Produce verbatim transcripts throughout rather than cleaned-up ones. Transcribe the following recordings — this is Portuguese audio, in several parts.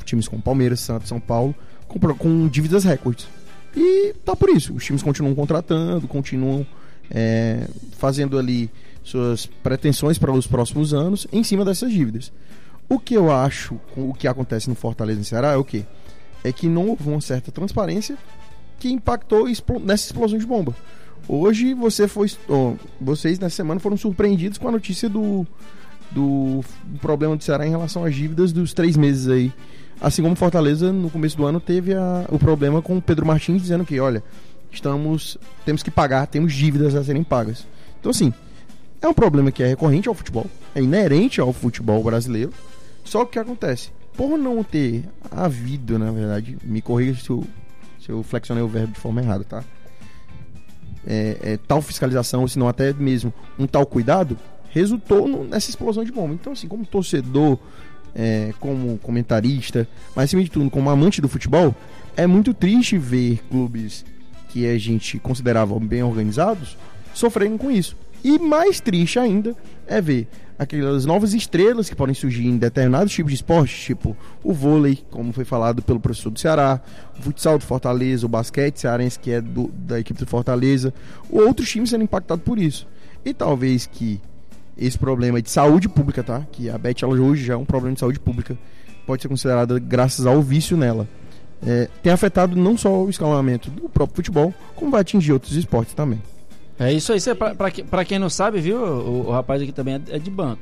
times como Palmeiras, Santos, São Paulo, com, com dívidas recordes. E tá por isso, os times continuam contratando, continuam é, fazendo ali suas pretensões para os próximos anos em cima dessas dívidas. O que eu acho, o que acontece no Fortaleza e no Ceará é o quê? É que não houve uma certa transparência que impactou nessa explosão de bomba. Hoje você foi, oh, vocês nessa semana foram surpreendidos com a notícia do, do, do problema do Ceará em relação às dívidas dos três meses aí. Assim como Fortaleza no começo do ano teve a, o problema com o Pedro Martins dizendo que, olha, estamos, temos que pagar, temos dívidas a serem pagas. Então assim, é um problema que é recorrente ao futebol, é inerente ao futebol brasileiro. Só que o que acontece? Por não ter havido, na verdade, me corrija se eu, se eu flexionei o verbo de forma errada, tá? É, é, tal fiscalização, ou se não até mesmo um tal cuidado, resultou no, nessa explosão de bomba. Então assim, como torcedor, é, como comentarista, mas acima de tudo como amante do futebol, é muito triste ver clubes que a gente considerava bem organizados sofrendo com isso. E mais triste ainda é ver aquelas novas estrelas que podem surgir em determinados tipos de esporte, tipo o vôlei, como foi falado pelo professor do Ceará, o futsal do Fortaleza, o basquete cearense, que é do, da equipe do Fortaleza, ou outros times sendo impactados por isso. E talvez que esse problema de saúde pública, tá? Que a Bet ela hoje já é um problema de saúde pública, pode ser considerada graças ao vício nela. É, tem afetado não só o escalonamento do próprio futebol, como vai atingir outros esportes também. É isso aí, isso é pra, pra, pra quem não sabe, viu? O, o rapaz aqui também é de banco.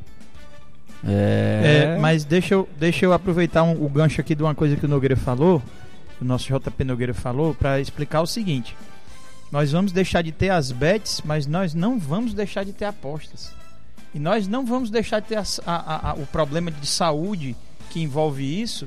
É, é mas deixa eu, deixa eu aproveitar um, o gancho aqui de uma coisa que o Nogueira falou, o nosso J P Nogueira falou, para explicar o seguinte: nós vamos deixar de ter as bets, mas nós não vamos deixar de ter apostas. E nós não vamos deixar de ter a, a, a, o problema de saúde que envolve isso,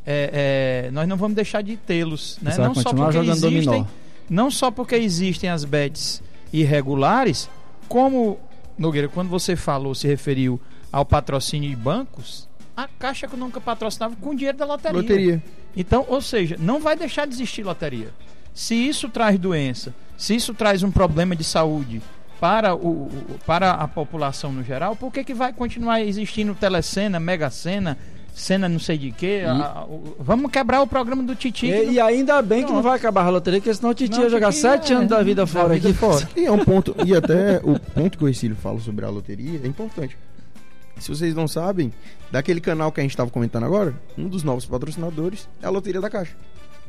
é, é, nós não vamos deixar de tê-los, né? Não só porque existem, dominó. Não só porque existem as bets irregulares, como, Nogueira, quando você falou, se referiu ao patrocínio de bancos, a Caixa Econômica patrocinava com o dinheiro da loteria. Loteria. Então, ou seja, não vai deixar de existir loteria. Se isso traz doença, se isso traz um problema de saúde para, o, para a população no geral, por que que vai continuar existindo Telecena, Mega Sena, Cena não sei de quê? Hum. A, a, vamos quebrar o programa do Titi. E, não... e ainda bem não. que não vai acabar a loteria, porque senão o Titi não, ia jogar sete é, anos da vida fora da vida aqui fora. E é um ponto, e até o ponto que o Ercílio fala sobre a loteria é importante. Se vocês não sabem, daquele canal que a gente estava comentando agora, um dos novos patrocinadores é a Loteria da Caixa.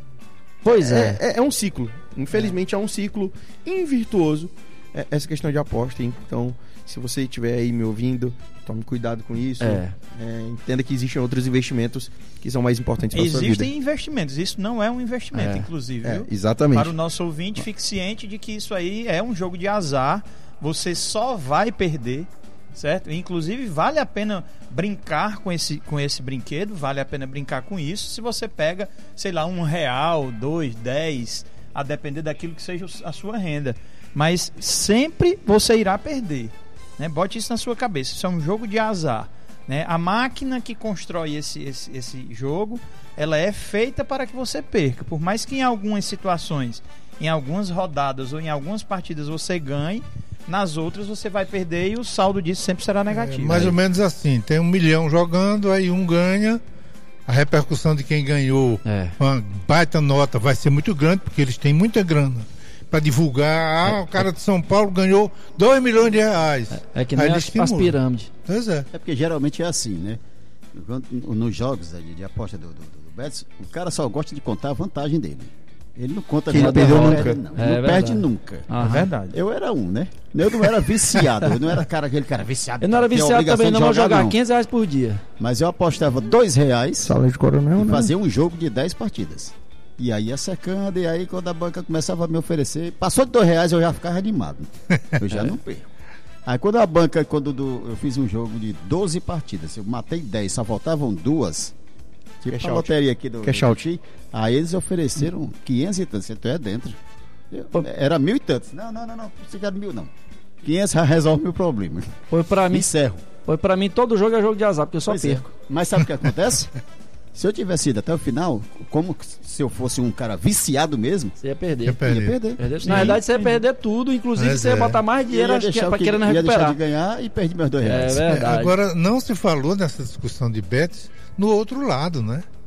Pois é. É, é, é um ciclo. Infelizmente é. é um ciclo invirtuoso é, essa questão de aposta. Então, se você estiver aí me ouvindo, tome cuidado com isso. É. É, entenda que existem outros investimentos que são mais importantes para a sua vida. Existem investimentos. Isso não é um investimento, é. inclusive. É, viu? exatamente. Para o nosso ouvinte, fique ciente de que isso aí é um jogo de azar. Você só vai perder, certo? Inclusive, vale a pena brincar com esse, com esse brinquedo, vale a pena brincar com isso. Se você pega, sei lá, um real, dois, dez, a depender daquilo que seja a sua renda. Mas sempre você irá perder. Né? Bote isso na sua cabeça. Isso é um jogo de azar. Né? A máquina que constrói esse, esse, esse jogo, ela é feita para que você perca. Por mais que em algumas situações, em algumas rodadas ou em algumas partidas você ganhe, nas outras você vai perder e o saldo disso sempre será negativo. É, mais aí. ou menos assim, tem um milhão jogando, aí um ganha, a repercussão de quem ganhou, é. uma baita nota, vai ser muito grande, porque eles têm muita grana para divulgar. Ah, é, o cara de São Paulo ganhou dois milhões de reais. É, é que nem as, as pirâmides. Pois é. É porque geralmente é assim, né? Nos jogos de, de aposta do, do, do Betis, o cara só gosta de contar a vantagem dele. Ele não conta que ele perdeu nunca. Perde, não, é não perde nunca. Ah, é verdade. Eu era um, né? Eu não era viciado. Eu não era cara, aquele cara viciado. Eu não era viciado também, não vou jogar não. quinhentos reais por dia. Mas eu apostava dois reais Sala de coronel, e fazia um jogo de dez partidas. E aí ia secando, e aí quando a banca começava a me oferecer, passou de dois reais eu já ficava animado. Eu já não perco. Aí quando a banca, quando do, eu fiz um jogo de doze partidas, eu matei dez, só faltavam duas. Tipo a loteria aqui do, Cash do out. Aí eles ofereceram quinhentos e tantos, então é dentro. Eu, era mil e tantos. Não, não, não, não, você quer mil não. quinhentos resolve meu problema. Foi pra mim. Encerro. Foi pra mim todo jogo é jogo de azar, porque eu só pois perco. É. Mas sabe o que acontece? Se eu tivesse ido até o final, como se eu fosse um cara viciado mesmo, você ia perder. Ia perder. Ia perder. perder. Na verdade, você ia perder tudo, inclusive Mas você ia é. botar mais dinheiro ia deixar pra que, querendo ia recuperar. deixar de ganhar e perdi meus dois reais. É verdade. Agora, não se falou nessa discussão de bets no outro lado, né?